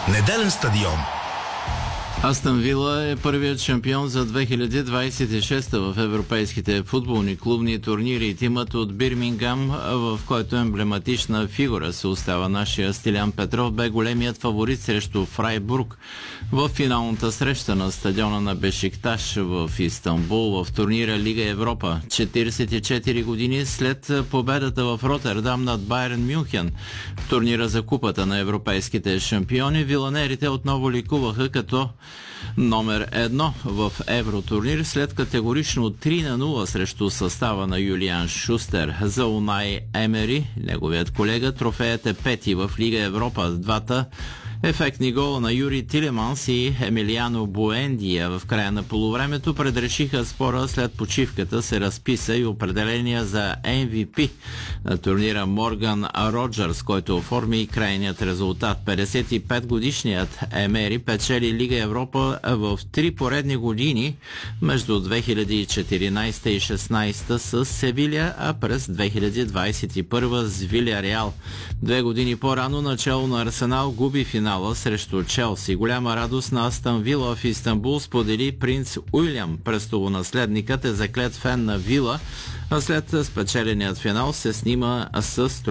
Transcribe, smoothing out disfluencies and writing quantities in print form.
Неделен стадион. Астън Вила е първият шампион за 2026 в европейските футболни клубни турнири. Тимът от Бирмингам, в който емблематична фигура се остава нашия Стилян Петров, бе големият фаворит срещу Фрайбург в финалната среща на стадиона на Бешикташ в Истанбул в турнира Лига Европа. 44 години след победата в Ротердам над Байерн Мюнхен в турнира за купата на европейските шампиони, виланерите отново ликуваха като номер 1 в евротурнир след категорично 3-0 срещу състава на Юлиан Шустер. За Унай Емери, неговият колега, трофеят е пети в Лига Европа. Двата ефектни гола на Юри Тилеманс и Емилиано Буендия в края на полувремето предрешиха спора. След почивката се разписа и определения за MVP на турнира Морган Роджърс, който оформи и крайният резултат. 55-годишният Емери печели Лига Европа в 3 поредни години между 2014 и 2016 с Севиля, а през 2021 с Вилияреал. 2 години по-рано начало на Арсенал губи финала срещу Челси. Голяма радост на Астън Вила в Истанбул сподели принц Уилям. Престолонаследникът е заклет фен на Вила, а след спечеленият финал се снима с